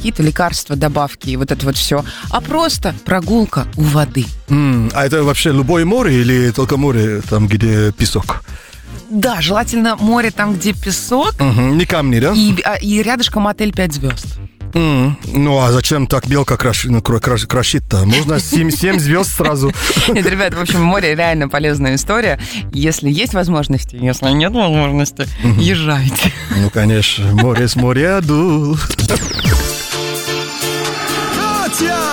какие-то лекарства, добавки и вот это вот все, а просто прогулка у воды. А это вообще любое море или только море, там, где песок? Да, желательно море там, где песок. Не камни, да? И рядышком отель 5 звезд. Ну, а зачем так мелко крошить-то? Можно 7 звезд сразу. Нет, ребят, в общем, море реально полезная история. Если есть возможности, если нет возможности, езжайте. Ну, конечно, море с моря дул. Катя!